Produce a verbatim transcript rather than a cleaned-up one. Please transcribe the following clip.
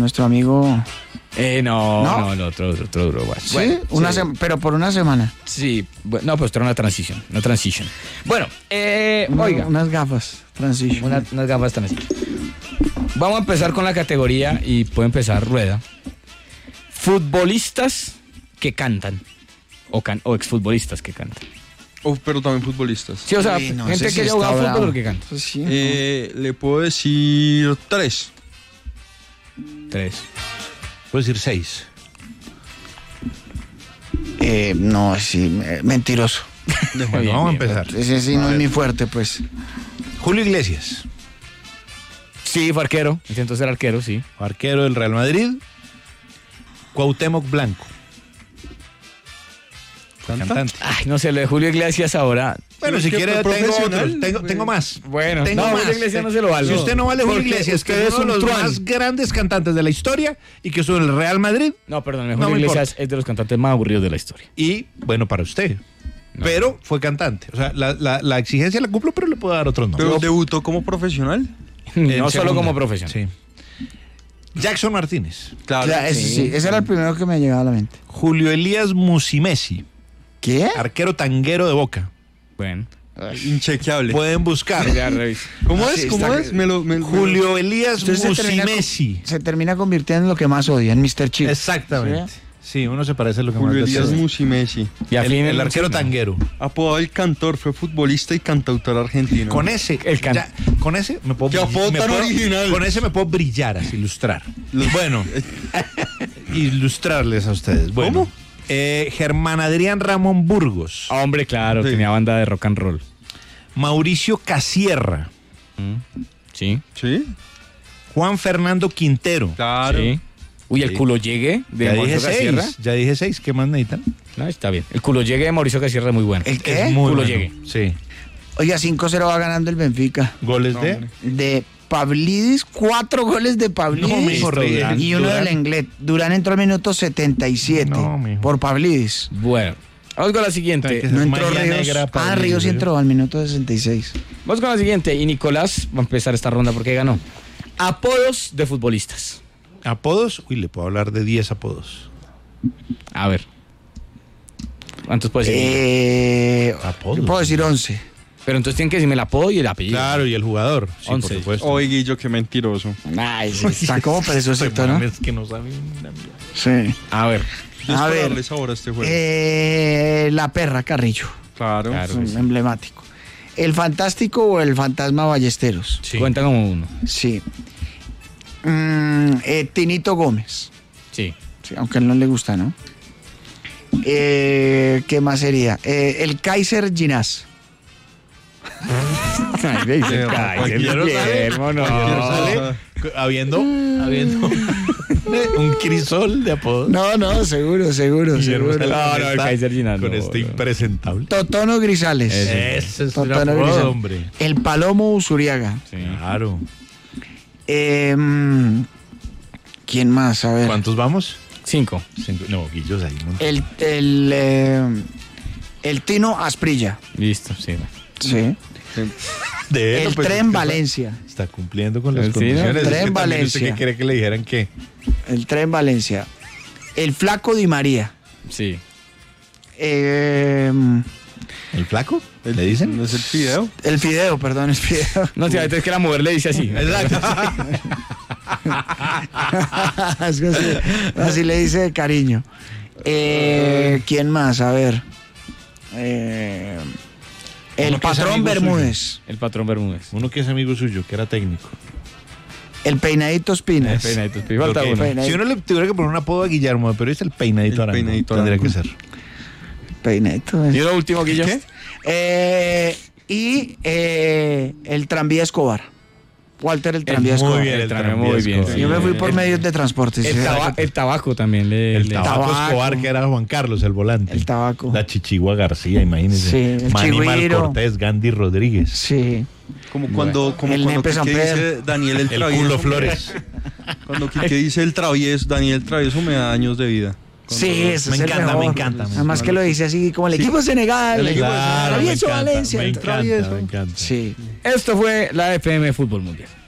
nuestro amigo... Eh, no, ¿No? no, no, otro, otro, otro Uruguay. ¿Sí? Bueno, Una sí. sema- pero por una semana. Sí, bueno, no, pues era una transición, una transition. Bueno, eh, Una- oiga, Unas gafas. Transition. una- unas gafas transition. Vamos a empezar con la categoría y puede empezar Rueda. Futbolistas que cantan. O, can, o exfutbolistas que cantan. Oh, pero también futbolistas. Sí, o sea, Uy, no, gente ese que sí haya jugado está fútbol bravo. o que canta. Pues sí, Eh, le puedo decir tres. Tres. Puedo decir seis. Eh, no, sí, eh, mentiroso. Bueno, Bien, vamos bien, a empezar. Ese sí no es mi fuerte, pues. Julio Iglesias, Sí, fue arquero. Intentó ser arquero, sí. arquero del Real Madrid. Cuauhtémoc Blanco, cantante. Ay, no sé, lo de Julio Iglesias ahora. Bueno, Pero si es que quiere fue tengo profesional, otros, tengo, güey. tengo más. Bueno, Tengo no, más. Julio Iglesias no se lo valgo. Si usted no vale Julio Porque Iglesias, que usted es es uno de un los truán. más grandes cantantes de la historia y que estuvo en el Real Madrid. No, perdón, No Julio me Iglesias importa. es de los cantantes más aburridos de la historia. Y bueno, para usted. No. Pero fue cantante. O sea, la, la, la exigencia la cumplo, pero le puedo dar otros nombres. Pero debutó como profesional. No En solo segunda. como profesional. Sí. Jackson Martínez. Claro. Ya, ese sí, ese era el primero que me llegaba a la mente. Julio Elías Musimesi, ¿Qué? arquero tanguero de Boca. Bueno, Inchequeable. Pueden buscar. ya reviso. ¿Cómo Ah, es? sí, ¿Cómo está- es? Me lo, me- me lo- Julio Elías Usted se termina, Musimesi. con- se termina convirtiendo en lo que más odia, en mister Chip. Exactamente. Sí, uno se parece a lo que Julio más Elías desea. Musimesi. Y a El, fin el arquero tanguero. Apodado el cantor, fue futbolista y cantautor argentino. Con ese, El can- ya, con ese me puedo, ¡Qué apodo me tan puedo- original! Con ese me puedo brillar, así, ilustrar. Bueno, ilustrarles a ustedes. Bueno, ¿Cómo? eh, Germán Adrián Ramón Burgos, Hombre, claro, Sí. tenía banda de rock and roll. Mauricio Casierra, Sí. ¿Sí? Juan Fernando Quintero. Claro. Sí. Uy, el Sí. culo llegue de Ya dije Mauricio Casierra. seis, ya dije seis, ¿qué más necesitan? No, está bien. El culo llegue de Mauricio Casierra es muy bueno. ¿El qué? Es muy Culo bueno. llegue. Sí. Oiga, cinco cero va ganando el Benfica. Goles No, de... hombre. De Pavlidis, cuatro goles de Pavlidis. No, mijo, Durán. y uno Durán. del Englet. Durán entró al minuto setenta y siete No, mijo. por Pavlidis. Bueno, vamos con la siguiente. Tranquilo. No entró Maña Ríos. negra, Ah, Pavlidis, Ríos ¿yo? entró al minuto sesenta y seis. Vamos con la siguiente. Y Nicolás va a empezar esta ronda porque ganó. Apodos de futbolistas. Apodos, uy, le puedo hablar de diez apodos. A ver. ¿Cuántos puedes decir? Eh, Apodos. yo puedo decir once. Pero entonces tienen que decirme el apodo y el apellido. Claro, y el jugador. Sí, Once. por supuesto. Oye, Guillo, qué mentiroso. Ay, sí, está como perezosito, ¿no? Es que no saben una mierda. Sí. A ver. Yo A es para ver. darle sabor a este juego. Eh, la perra Carrillo. claro. Claro. Es un que sí. emblemático. El fantástico o el fantasma Ballesteros. Sí. Cuenta como uno. Sí. Mm, eh, Tinito Gómez. Sí. Sí, aunque a él no le gusta, ¿no? Eh, ¿Qué más sería? Eh, el Kaiser Ginás. Ay, ve, dice, Ay, ay, Guillermo qué sale. Guillermo, no. Guillermo sale habiendo, habiendo un crisol de apodos. No, no, seguro, seguro, Guillermo seguro. sale No, con no, el esta- Kaiser Ginás, Con no, este no. impresentable. Totono Grisales. Ese. Ese es un Totono apodo, Grisales. hombre. El Palomo Usuriaga. Sí. Claro. Eh, mm, ¿Quién más? A ver. ¿Cuántos vamos? Cinco. Cinco. No, Guillos ahí. ¿No? El, el, eh, el Tino Asprilla. Listo, sí. Sí. De El pues, Tren es que Valencia. Está cumpliendo con las Sí, ¿no? condiciones. Tren Es que también Valencia. ¿Usted qué quiere que le dijeran qué? El Tren Valencia. El Flaco Di María. Sí. Eh, ¿El flaco? ¿Le dicen? ¿No es el fideo? el Fideo, perdón, el Fideo. No, si ahorita es que la mujer le dice así. Exacto. Es que así, así le dice de cariño. Eh, ¿Quién más? A ver. Eh, el Uno que es Patrón amigo suyo. Bermúdez. El patrón Bermúdez. Uno que es amigo suyo, que era técnico. El Peinadito Espinas. El peinadito, pi- falta Ok. uno. Peinadito. Si uno le tuviera que poner un apodo a Guillermo, pero es el peinadito El Arango. peinadito Tendría Arango. que ser. Peinadito. eh. ¿Y lo último, Guillo? ¿Qué? Eh, y eh, el Tranvía Escobar. Walter el Tranvía muy Escobar. bien, el El tranvía tranvía, muy bien, Escobar. sí. Yo me fui por El- medios de transporte. El, sí. taba- el tabaco también le... El le- tabaco, tabaco. Escobar, que era Juan Carlos, el volante. El tabaco. La Chichigua García, imagínense. Sí, el Manímal Chigüiro. Cortés, Gandhi Rodríguez. Sí. Como cuando, como El cuando Nepe Quique Samper. dice Daniel el, El travieso. culo Flores. Cuando Quique dice el travieso, Daniel el travieso me da años de vida. Cuando- Sí, ese Me es el encanta, mejor. me encanta, me Además que lo dice así como el equipo de Senegal. El el equipo equipo de de Claro, me Travieso encanta, Valencia. me el encanta, Travieso. me encanta. Sí. Esto fue la F M Fútbol Mundial.